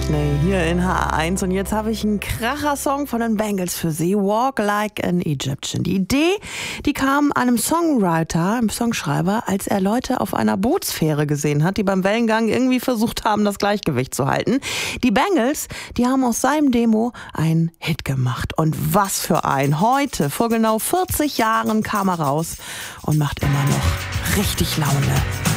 McCartney hier in H1 und jetzt habe ich einen Kracher-Song von den Bangles für Sie, Walk Like an Egyptian. Die Idee, die kam einem Songwriter, einem Songschreiber, als er Leute auf einer Bootsfähre gesehen hat, die beim Wellengang irgendwie versucht haben, das Gleichgewicht zu halten. Die Bangles, die haben aus seinem Demo einen Hit gemacht. Und was für ein! Heute, vor genau 40 Jahren, kam er raus und macht immer noch richtig Laune.